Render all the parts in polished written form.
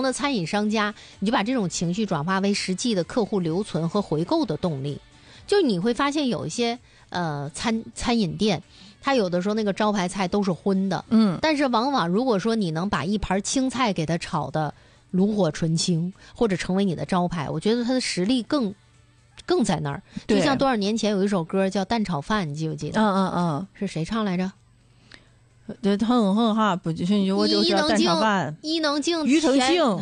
的餐饮商家，你就把这种情绪转化为实际的客户留存和回购的动力。就你会发现有一些餐饮店，它有的时候那个招牌菜都是荤的，但是往往如果说你能把一盘青菜给它炒的炉火纯青，或者成为你的招牌，我觉得它的实力更在那儿。就像多少年前有一首歌叫《蛋炒饭》，你记不记得？是谁唱来着？ 对，哼哈，不就是我就叫蛋炒饭， 伊能静， 庾澄庆。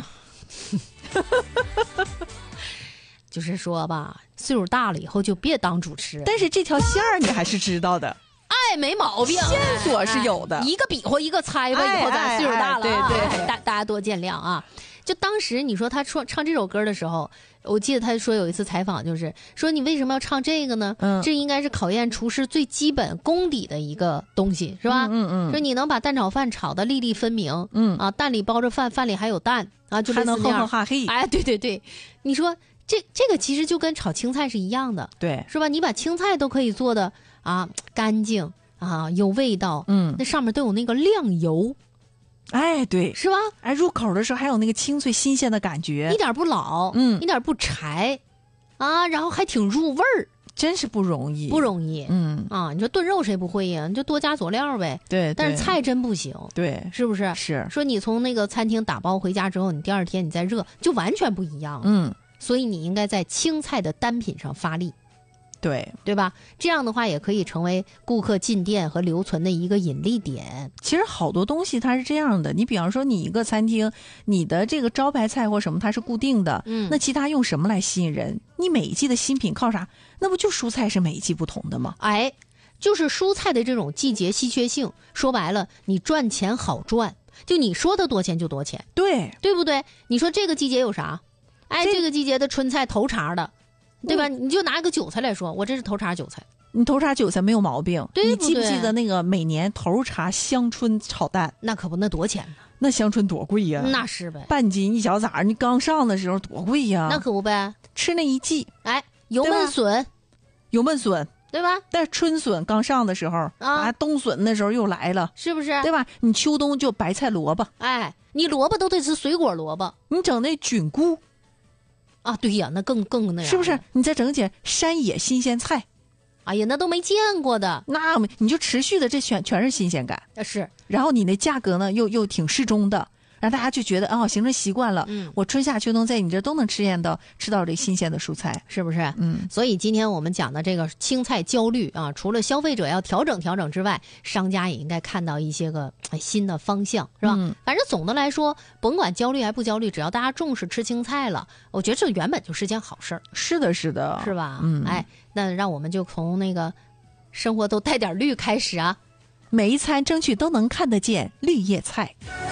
就是说吧，岁数大了以后就别当主持人。 但是这条线儿你还是知道的， 没毛病， 线索是有的， 一个比划一个猜吧。以后咱岁数大了， 对， 大家多见谅啊。就当时你说他唱这首歌的时候，我记得他说有一次采访，就是说你为什么要唱这个呢？这应该是考验厨师最基本功底的一个东西，是吧？说你能把蛋炒饭炒得粒粒分明，蛋里包着饭，饭里还有蛋啊，就类似那样， 还能哼哈嘿。 哎，对，你说这个其实就跟炒青菜是一样的， 对， 是吧？你把青菜都可以做的干净啊，有味道，那上面都有那个亮油。 哎，对， 是吧？ 哎，入口的时候还有那个清脆新鲜的感觉， 一点不老，一点不柴，然后还挺入味儿， 真是不容易， 你说炖肉谁不会呀？你就多加佐料呗。 对， 但是菜真不行， 对， 是不是？ 是说你从那个餐厅打包回家之后，你第二天你再热，就完全不一样了。所以你应该在青菜的单品上发力。对吧？这样的话也可以成为顾客进店和留存的一个引力点。 其实好多东西它是这样的，你比方说你一个餐厅，你的这个招牌菜或什么它是固定的，那其他用什么来吸引人？你每一季的新品靠啥？那不就蔬菜是每一季不同的吗？ 就是蔬菜的这种季节稀缺性，说白了，你赚钱好赚，就你说的多钱就多钱，对不对？你说这个季节有啥？这个季节的春菜头茬的。对吧？你就拿个韭菜来说，我这是头茬韭菜， 你头茬韭菜没有毛病， 对不对？ 你记不记得那个每年头茬香椿炒蛋？ 那可不，那多钱呢？ 那香椿多贵呀！ 那是呗， 半斤一小崽，你刚上的时候多贵呀！ 那可不呗， 吃那一季。 油焖笋，对吧？ 但春笋刚上的时候冬笋那时候又来了， 是不是？ 对吧？你秋冬就白菜萝卜， 你萝卜都得吃水果萝卜， 你整那菌菇。 对呀，那更那样， 是不是？你再整点山野新鲜菜， 哎呀，那都没见过的， 那你就持续的这全是新鲜感， 是。 然后你那价格呢又挺适中的，让大家就觉得形成习惯了。我春夏秋冬在你这都能吃到这新鲜的蔬菜， 是不是？所以今天我们讲的这个青菜焦虑除了消费者要调整之外，商家也应该看到一些个新的方向，是吧？反正总的来说，甭管焦虑还不焦虑，只要大家重视吃青菜了，我觉得这原本就是件好事儿。 是的，是吧？那让我们就从那个生活都带点绿开始啊， 每一餐争取都能看得见绿叶菜。